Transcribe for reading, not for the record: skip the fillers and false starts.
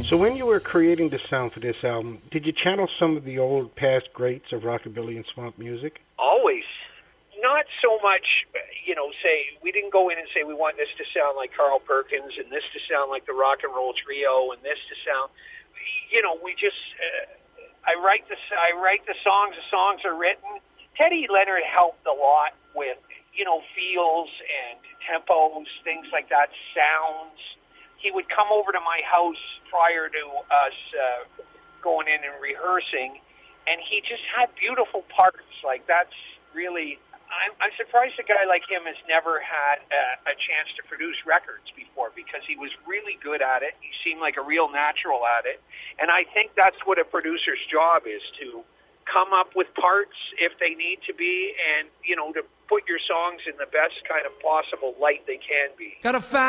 So when you were creating the sound for this album, did you channel some of the old past greats of rockabilly and swamp music? Always. Not so much, say, we didn't go in and say we want this to sound like Carl Perkins and this to sound like the Rock and Roll Trio and this to sound, we just, I write the songs are written. Teddy Leonard helped a lot with, feels and tempos, things like that, sounds. He would come over to my house prior to us going in and rehearsing, and he just had beautiful parts. Like, that's really... I'm surprised a guy like him has never had a chance to produce records before, because he was really good at it. He seemed like a real natural at it. And I think that's what a producer's job is, to come up with parts if they need to be, and, to put your songs in the best kind of possible light they can be. Got a